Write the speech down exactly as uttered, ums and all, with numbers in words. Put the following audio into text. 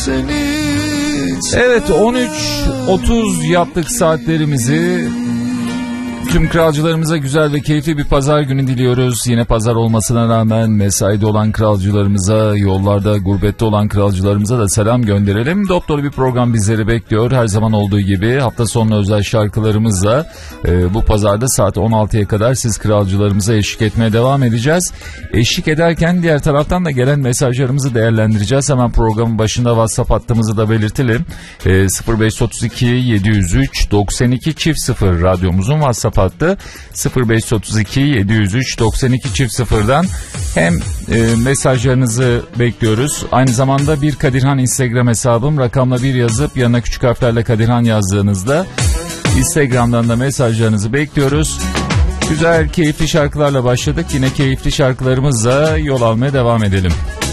seni. Evet, on üç otuz yaptık saatlerimizi. Tüm kralcılarımıza güzel ve keyifli bir pazar günü diliyoruz. Yine pazar olmasına rağmen mesaide olan kralcılarımıza, yollarda, gurbette olan kralcılarımıza da selam gönderelim. Doktor bir program bizleri bekliyor. Her zaman olduğu gibi hafta sonu özel şarkılarımızla e, bu pazarda saat on altıya kadar siz kralcılarımıza eşlik etmeye devam edeceğiz. Eşlik ederken diğer taraftan da gelen mesajlarımızı değerlendireceğiz. Hemen programın başında WhatsApp hattımızı da belirtelim. E, sıfır beş otuz iki yedi yüz üç doksan iki çift sıfır radyomuzun WhatsApp hattı. sıfır beş otuz iki yedi yüz üç doksan iki çift sıfırdan hem e, mesajlarınızı bekliyoruz. Aynı zamanda bir Kadirhan Instagram hesabım, rakamla bir yazıp yanına küçük harflerle Kadirhan yazdığınızda Instagram'dan da mesajlarınızı bekliyoruz. Güzel, keyifli şarkılarla başladık. Yine keyifli şarkılarımızla yol almaya devam edelim.